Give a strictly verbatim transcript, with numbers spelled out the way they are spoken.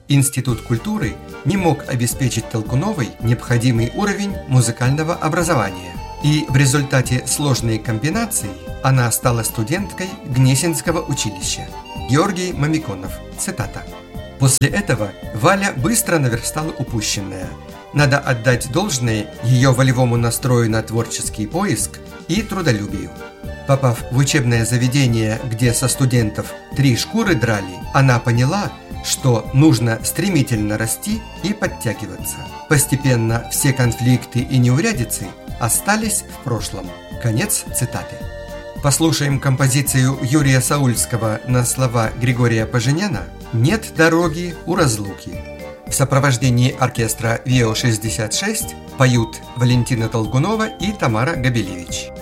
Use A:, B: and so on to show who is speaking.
A: Институт культуры не мог обеспечить Толкуновой необходимый уровень музыкального образования, и в результате сложной комбинации она стала студенткой Гнесинского училища. Георгий Мамиконов, цитата. После этого Валя быстро наверстала упущенное. Надо отдать должное ее волевому настрою на творческий поиск и трудолюбию. Попав в учебное заведение, где со студентов три шкуры драли, она поняла, что нужно стремительно расти и подтягиваться. Постепенно все конфликты и неурядицы остались в прошлом. Конец цитаты. Послушаем композицию Юрия Саульского на слова Григория Поженяна «Нет дороги у разлуки». В сопровождении оркестра ВИО шестьдесят шесть поют Валентина Толкунова и Тамара Габелевич.